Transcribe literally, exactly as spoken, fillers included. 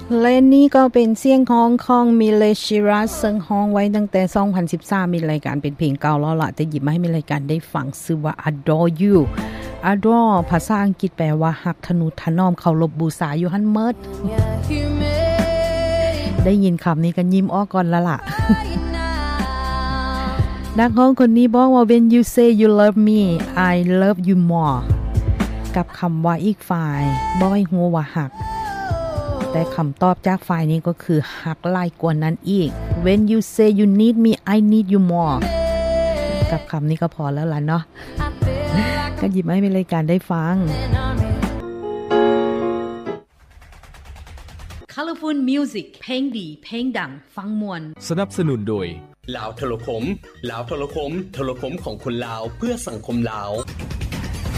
และนี่ก็เป็นเสียงฮ้องของมิเลชิรัสซึ่งฮ้องไว้ตั้งแต่สองพันสิบสามมีรายการเป็นเพลงเก่าแล้วล่ะแต่หยิบมาให้มีรายการได้ฟังชื่อว่า Adore You Adore ภาษาอังกฤษแปลว่าฮักทนุถนอมเคารพบูชาอยู่หั่นเมิดได้ยินคำนี้กันยิ้มออกก่อนละล่ะ นักร้องคนนี้บอกว่า When you say you love me I love you more กับคำว่าอีกฝ่ายบอกให้ฮู้ว่าฮักแต่คำตอบจากฝ่ายนี้ก็คือฮักหลายกว่านั้นอีก When you say you need me I need you more กับคำนี้ก็พอแล้วล่ะเนาะ ก็หยิบมาให้เป็นรายการได้ฟัง Colorful Music เพลงดีเพลงดังฟังมวนสนับสนุนโดยลาวโทรคมลาวโทรคมโทรคมของคนลาวเพื่อสังคมลาว